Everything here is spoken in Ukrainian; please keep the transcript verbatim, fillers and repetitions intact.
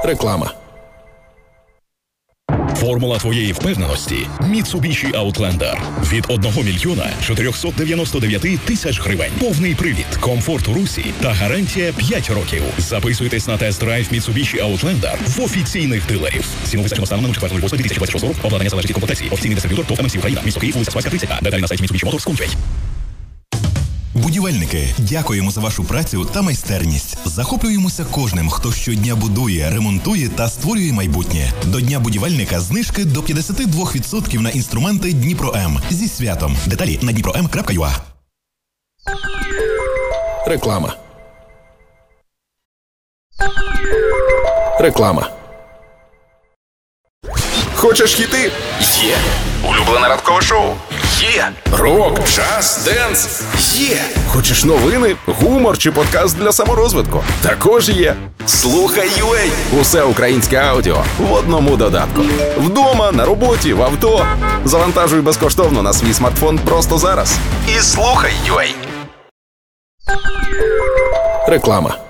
Реклама. Формула твоєї впевненості – Mitsubishi Outlander. Від одного мільйона чотирьохсот дев'яносто дев'ять тисяч гривень. Повний привід, комфорт у русі та гарантія п'ять років. Записуйтесь на тест-драйв Mitsubishi Outlander в офіційних дилерів. Ціну визначено станом на четвертого лютого дві тисячі двадцять шостого року. Обладнання залежить від комплектації. Офіційний дистриб'ютор ТОВ ем ем сі Україна. Місто Київ, вулиця Спаська, тридцять А. Деталі на сайті Mitsubishi Motors точка com. Будівельники, дякуємо за вашу працю та майстерність. Захоплюємося кожним, хто щодня будує, ремонтує та створює майбутнє. До Дня будівельника знижки до п'ятдесят два відсотки на інструменти Дніпро-М. Зі святом. Деталі на дніпро ем крапка ю а. Реклама. Реклама. Хочеш хіти? Є. Улюблене ранкове шоу? Є. Рок, джаз, денс? Є. Хочеш новини, гумор чи подкаст для саморозвитку? Також є. Слухай ю ей. Усе українське аудіо в одному додатку. Вдома, на роботі, в авто. Завантажуй безкоштовно на свій смартфон просто зараз. І слухай ю ей. Реклама.